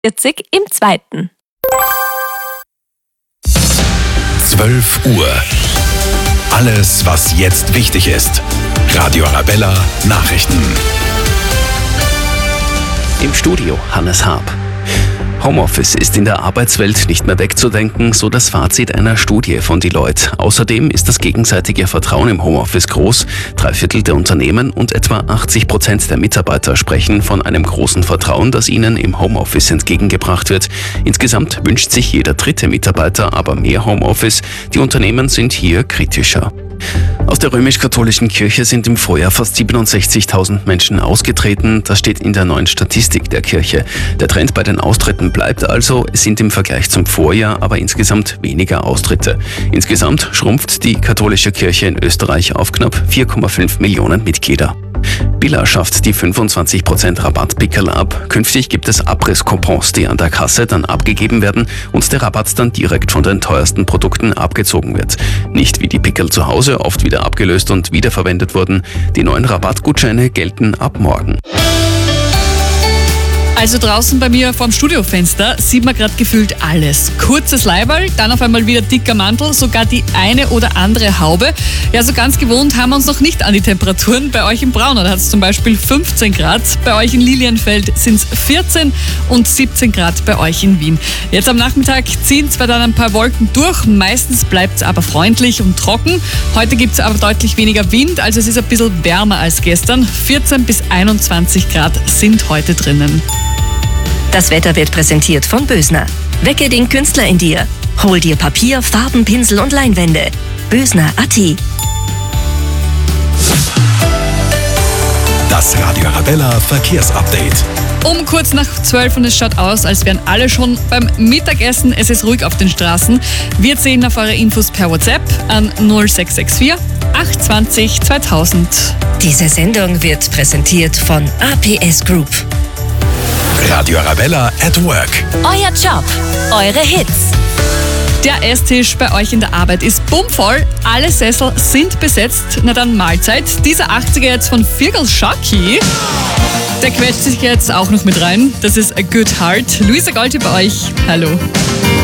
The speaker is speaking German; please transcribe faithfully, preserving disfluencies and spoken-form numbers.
vierzig im zweiten. zwölf Uhr. Alles, was jetzt wichtig ist. Radio Arabella Nachrichten. Im Studio Hannes Haab. Homeoffice ist in der Arbeitswelt nicht mehr wegzudenken, so das Fazit einer Studie von Deloitte. Außerdem ist das gegenseitige Vertrauen im Homeoffice groß. Drei Viertel der Unternehmen und etwa achtzig Prozent der Mitarbeiter sprechen von einem großen Vertrauen, das ihnen im Homeoffice entgegengebracht wird. Insgesamt wünscht sich jeder dritte Mitarbeiter aber mehr Homeoffice. Die Unternehmen sind hier kritischer. Aus der römisch-katholischen Kirche sind im Vorjahr fast siebenundsechzigtausend Menschen ausgetreten. Das steht in der neuen Statistik der Kirche. Der Trend bei den Austritten bleibt also. Es sind im Vergleich zum Vorjahr aber insgesamt weniger Austritte. Insgesamt schrumpft die katholische Kirche in Österreich auf knapp vier Komma fünf Millionen Mitglieder. Billa schafft die fünfundzwanzig Prozent Rabattpickerl ab. Künftig gibt es Abriss-Coupons, die an der Kasse dann abgegeben werden und der Rabatt dann direkt von den teuersten Produkten abgezogen wird. Nicht wie die Pickerl zu Hause oft wieder abgelöst und wiederverwendet wurden. Die neuen Rabattgutscheine gelten ab morgen. Also draußen bei mir vorm Studiofenster sieht man gerade gefühlt alles. Kurzes Leiberl, dann auf einmal wieder dicker Mantel, sogar die eine oder andere Haube. Ja, so ganz gewohnt haben wir uns noch nicht an die Temperaturen. Bei euch in Braunau hat es zum Beispiel fünfzehn Grad, bei euch in Lilienfeld sind es vierzehn und siebzehn Grad bei euch in Wien. Jetzt am Nachmittag ziehen zwar dann ein paar Wolken durch, meistens bleibt es aber freundlich und trocken. Heute gibt es aber deutlich weniger Wind, also es ist ein bisschen wärmer als gestern. vierzehn bis einundzwanzig Grad sind heute drinnen. Das Wetter wird präsentiert von Bösner. Wecke den Künstler in dir. Hol dir Papier, Farben, Pinsel und Leinwände. Bösner Punkt a t. Das Radio Arabella Verkehrsupdate. Um kurz nach zwölf und es schaut aus, als wären alle schon beim Mittagessen. Es ist ruhig auf den Straßen. Wir zählen auf eure Infos per WhatsApp an null sechs sechs vier acht zwei null zweitausend. Diese Sendung wird präsentiert von A P S Group. Radio Arabella at Work. Euer Job, eure Hits. Der Esstisch bei euch in der Arbeit ist bummvoll. Alle Sessel sind besetzt. Na dann Mahlzeit. Dieser achtziger jetzt von Virgil Sharkey. Der quetscht sich jetzt auch noch mit rein. Das ist A Good Heart. Luisa Golti bei euch. Hallo.